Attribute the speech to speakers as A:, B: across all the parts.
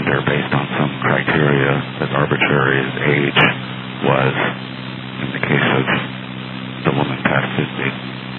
A: there based on some criteria as arbitrary as age was in the case of the woman past 50.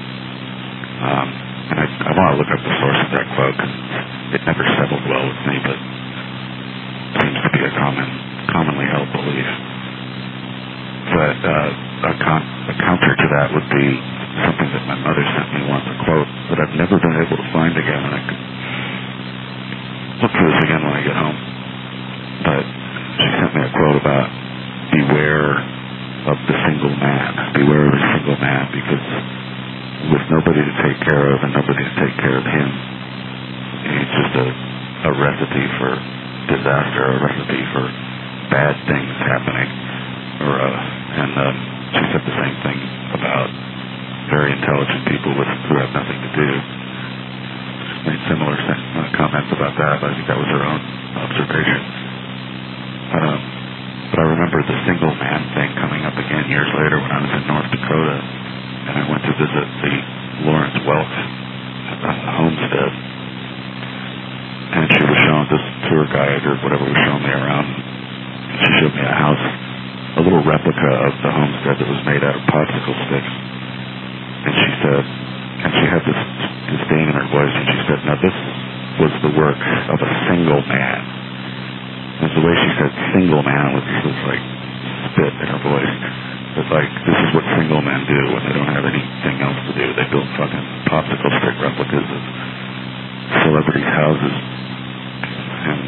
A: And I want to look up the source of that quote because it never settled well with me, but seems to be a commonly held belief. But a counter to that would be something that my mother sent me once, a quote that I've never been able to find again, and I could look for this again when I get home. But she sent me a quote about beware of the single man. Beware of the single man, because with nobody to take care of and nobody to take care of him, he's just a recipe for disaster, a recipe for bad things happening. And she said the same thing about very intelligent people who have nothing to do. She made similar comments about that, but I think that was her own observation. But I remember the single man thing coming up again years later when I was in North Dakota, and I went to visit the Lawrence Welk homestead, and she was showing this tour guide or whatever was showing me around, and she showed me a house, a little replica of the homestead that was made out of popsicle sticks. And she said, and she had this disdain in her voice, and she said, now this was the work of a single man. And the way she said single man was like spit in her voice. It's like, this is what single men do when they don't have anything else to do. They build fucking popsicle stick replicas of celebrities' houses. And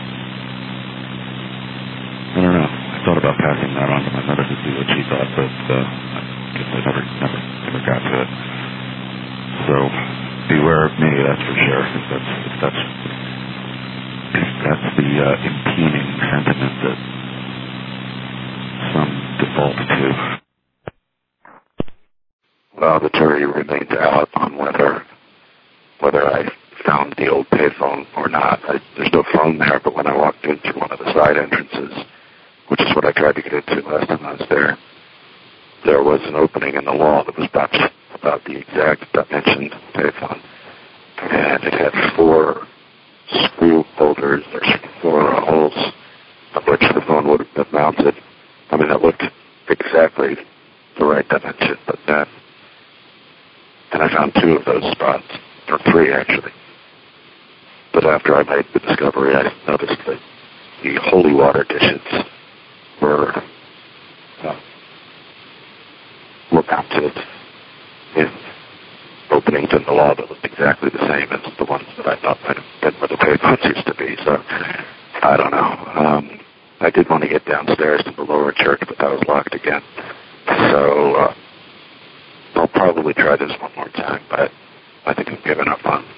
A: I don't know. I thought about passing that on to my mother to see what she thought, but I guess I never got to it. So beware of me, that's for sure. If that's the impeding sentiment that some default to.
B: Well, the jury remains out on whether I found the old payphone or not. There's no phone there, but when I walked into one of the side entrances, which is what I tried to get into last time I was there was an opening in the wall that was about the exact dimension payphone. And it had 4 screw holders, or 4 holes on which the phone would have been mounted. I mean, it looked exactly the right dimension, but then, and I found 2 of those spots, or 3 actually. But after I made the discovery, I noticed that the holy water dishes were mounted in openings in the wall that looked exactly the same as the ones that I thought might have been where the payphones used to be. So, I don't know. I did want to get downstairs to the lower church, but that was locked again. So, I'll probably try this one more time, but I think I've given up on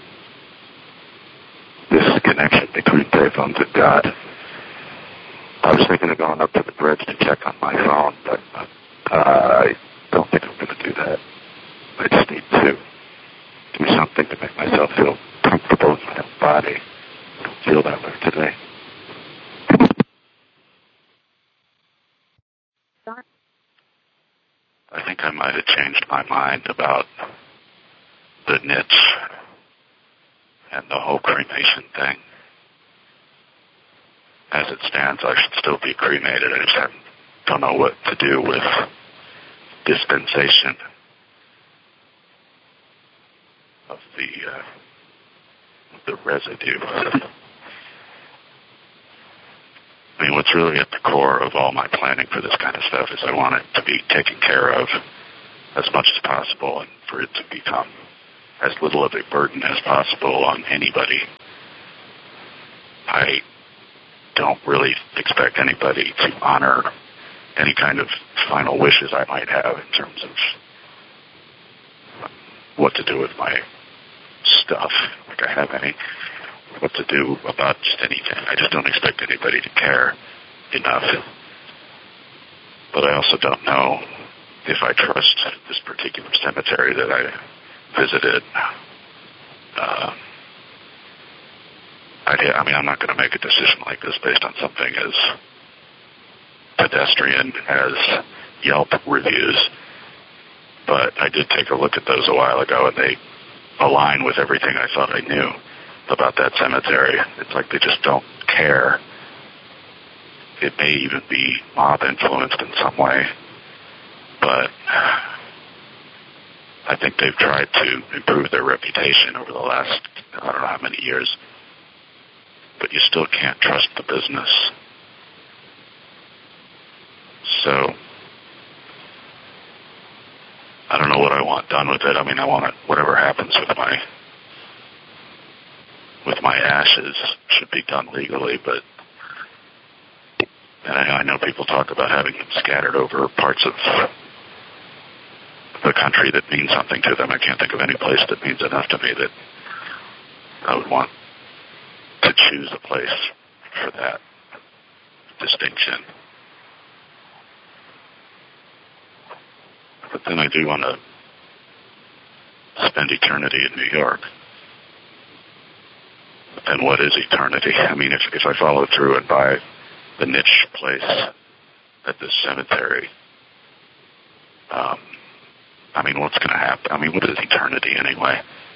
B: this connection between payphones and God. I was thinking of going up to the bridge to check on my phone, but I don't think I'm going to do that. I just need to do something to make myself feel comfortable in my own body. I don't feel that way today. I think I might have changed my mind about the niche and the whole cremation thing. As it stands, I should still be cremated. I just don't know what to do with dispensation of the residue. I mean, what's really at the core of all my planning for this kind of stuff is I want it to be taken care of as much as possible and for it to become as little of a burden as possible on anybody. I don't really expect anybody to honor any kind of final wishes I might have in terms of what to do with my stuff, like I have any, what to do about just anything. I just don't expect anybody to care enough. But I also don't know if I trust this particular cemetery that I visited. I mean, I'm not going to make a decision like this based on something as pedestrian as Yelp reviews. But I did take a look at those a while ago, and they align with everything I thought I knew about that cemetery. It's like they just don't care
A: it may even be mob-influenced in some way, but I think they've tried to improve their reputation over the last, I don't know how many years, but you still can't trust the business. So, I don't know what I want done with it. I mean, I want it, whatever happens with my ashes should be done legally, but and I know people talk about having them scattered over parts of the country that mean something to them. I can't think of any place that means enough to me that I would want to choose a place for that distinction. But then I do want to spend eternity in New York. But then what is eternity? I mean, if I follow through and buy the niche place at this cemetery, I mean, what's going to happen? I mean, what is eternity anyway?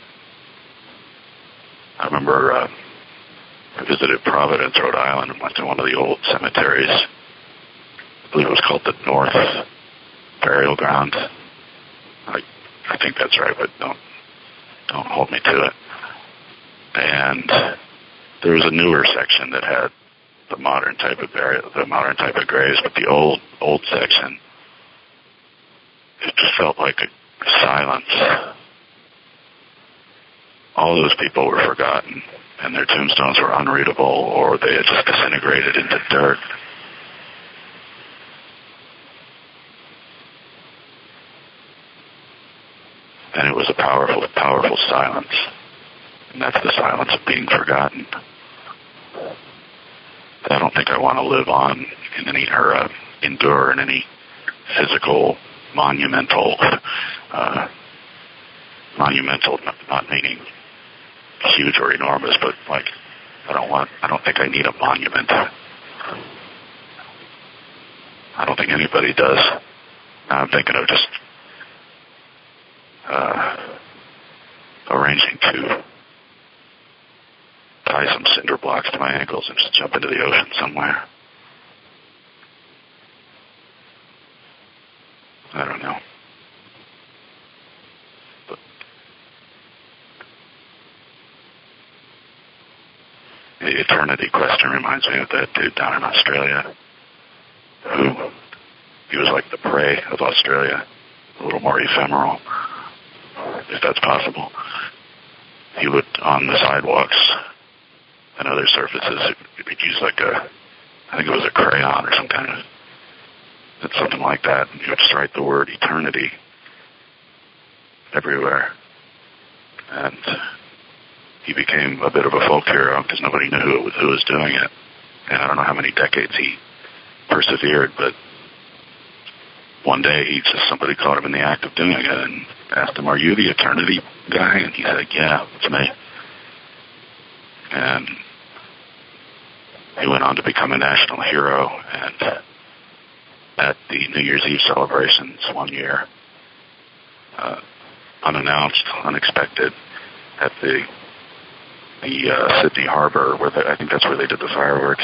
A: I remember I visited Providence, Rhode Island, and went to one of the old cemeteries. I believe it was called the North Burial Ground. I think that's right, but don't hold me to it. And there was a newer section that had the modern type of graves, but the old section, it just felt like a silence. All those people were forgotten, and their tombstones were unreadable, or they had just disintegrated into dirt. And it was a powerful, powerful silence. And that's the silence of being forgotten. I don't think I want to live on in any, or endure in any physical, monumental, not meaning huge or enormous, but like, I don't think I need a monument. I don't think anybody does. Now I'm thinking of just arranging to tie some cinder blocks to my ankles and just jump into the ocean somewhere. I don't know. But the eternity question reminds me of that dude down in Australia he was like the prey of Australia, a little more ephemeral, if that's possible. He would, on the sidewalks and other surfaces, he'd use like I think it was a crayon or something like that, and he would just write the word eternity everywhere. And he became a bit of a folk hero because nobody knew who was doing it. And I don't know how many decades he persevered, but one day somebody caught him in the act of doing it and asked him, "Are you the eternity guy?" And he said, "Yeah, it's me." And he went on to become a national hero. And at the New Year's Eve celebrations one year, unannounced, unexpected, at the Sydney Harbor, I think that's where they did the fireworks.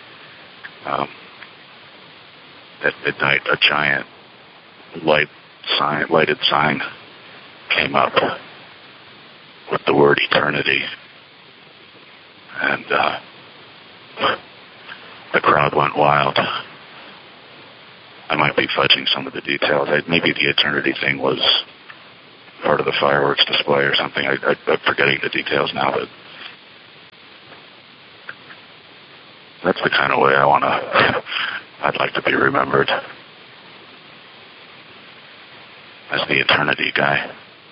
A: At midnight, a giant lighted sign came up with the word eternity, and the crowd went wild. I might be fudging some of the details. Maybe the eternity thing was part of the fireworks display or something. I'm forgetting the details now, but that's the kind of way I'd like to be remembered, as the eternity guy.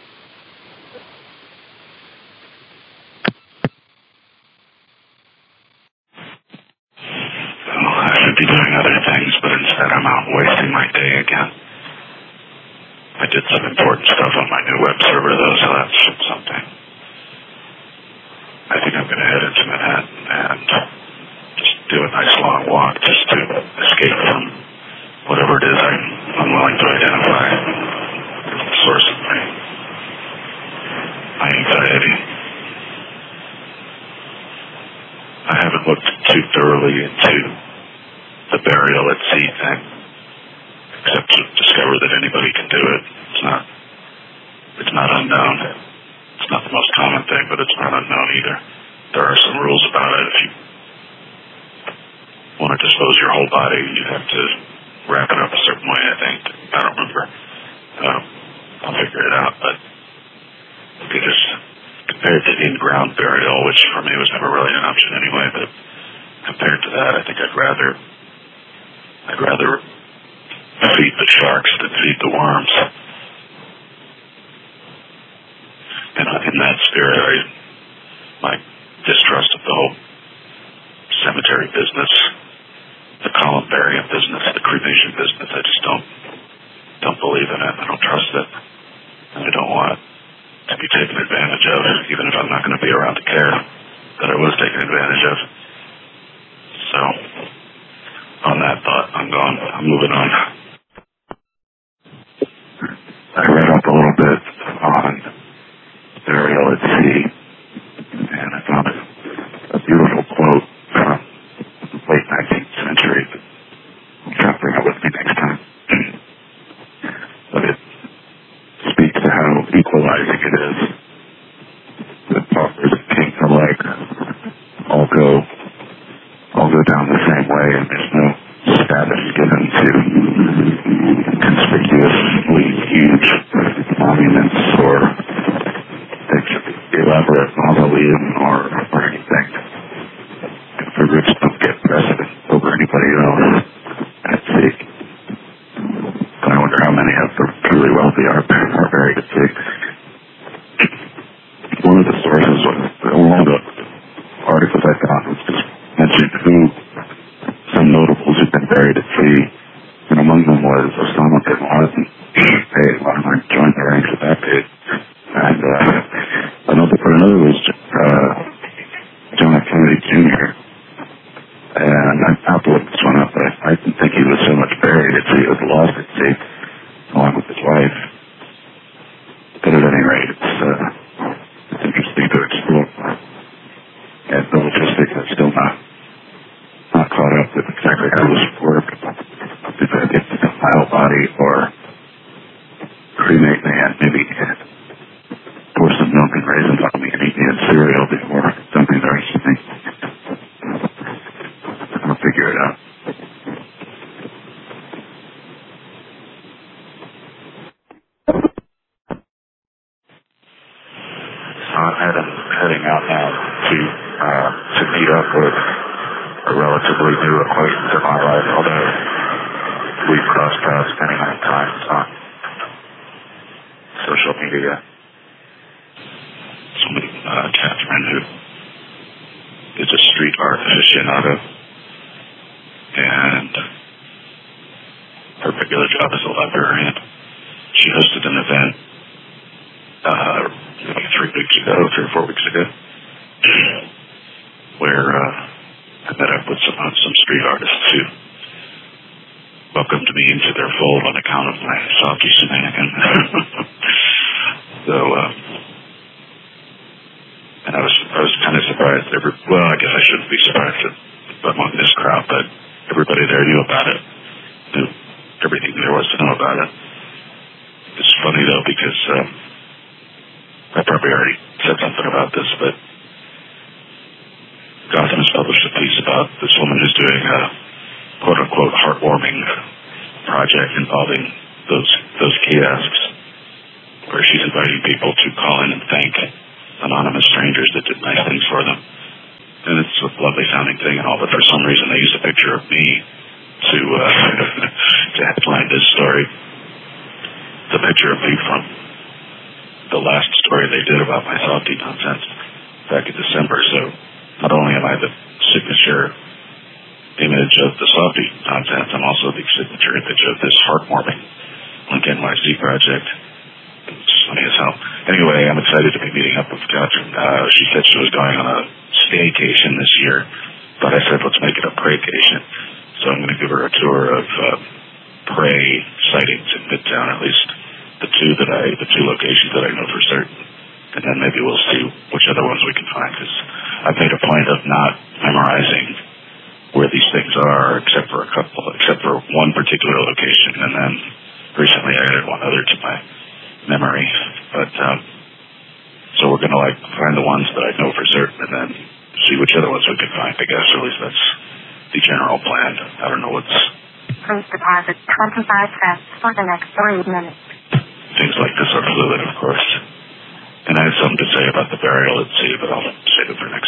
A: I should be doing other things, but instead I'm out wasting my day again. I did some important stuff on my new web server, though, so that's something. I think I'm going to head into Manhattan and just do a nice long walk just to escape from whatever it is I'm unwilling to identify as the source of my anxiety. I haven't looked too thoroughly into the burial at sea thing, except to discover that anybody can do it. It's not unknown. It's not the most common thing, but it's not unknown either. There are some rules about it. If you want to dispose your whole body, you have to wrap it up a certain way, I think. I don't remember. I'll figure it out, but you could just compared to in-ground burial, which for me was never really an option anyway, but compared to that, I think I'd rather feed the sharks than feed the worms. And in that spirit, my distrust of the whole cemetery business, the columbarium business, the cremation business, I just don't believe in it. I don't trust it. And I don't want to be taken advantage of, even if I'm not going to be around to care that I was taken advantage of. So, on that thought, I'm gone. I'm moving on.
B: I read up a little bit on burial at sea, and I found a beautiful quote from the late 19th century. I'll try to bring it with me next time. But it speaks to how equalizing it is. The paupers and kings alike all go down the same way, and there's no status given to conspicuously huge monuments or elaborate mausoleum or anything. The rich don't get precedent over anybody else at sea. But I wonder how many of the truly wealthy are buried at sea. One of the sources, one of the articles I found was just mentioned some notables who've been buried at sea, and among them was Osama bin Laden. Hey, why don't I join the ranks of that page? And another was John F. Kennedy Jr. And I have to look this one up, but I didn't think he was so much buried at sea. He was lost at sea, along with his wife. But at any rate, it's interesting to explore. And the logistics are still not caught up with exactly how this worked. Did they get the file body or cremate the hand, maybe pour some milk and raisins on me and eat me in cereal before dumping the rest of me. I'll figure it out. So I'm heading out now to meet up with a relatively new acquaintance in my life, although we've crossed paths many times on social media. Somebody, Catherine, who is a street art aficionado, and her regular job is a librarian. She hosted an event maybe 3 or 4 weeks ago, where I met up with some street artists who welcomed me into their fold on account of my softy shenanigan. So, and I was kind of surprised. Well, I guess I shouldn't be surprised among this crowd, but everybody there knew about it, knew everything there was to know about it. It's funny though, because I probably already said something about this, but Gotham has published a piece about this woman who's doing a quote-unquote heartwarming project involving those kiosks, where she's inviting people to call in and thank anonymous strangers that did nice things for them. And it's a lovely sounding thing and all, but for some reason they used a picture of me to headline this story. It's a picture of me from the last story they did about my softy nonsense back in December. So not only am I the signature image of the softy nonsense, I'm also the signature image of this heartwarming Link NYC project. It's funny as hell. Anyway, I'm excited to be meeting up with Catherine. She said she was going on a staycation this year, but I said let's make it a praycation. So I'm going to give her a tour of prey sightings in Midtown, at least the two locations that I know for certain, and then maybe we'll see which other ones we can find, because I've made a point of not memorizing where
A: where these things are, except for one particular location, and then recently I added one other to my memory. But so we're going to find the ones that I know for certain, and then see which other ones we can find. I guess, or at least that's the general plan. I don't know what's.
C: Please deposit 25 cents for the next 3 minutes.
A: Things like this are fluid, of course. And I have something to say about the burial at sea, but I'll save it for next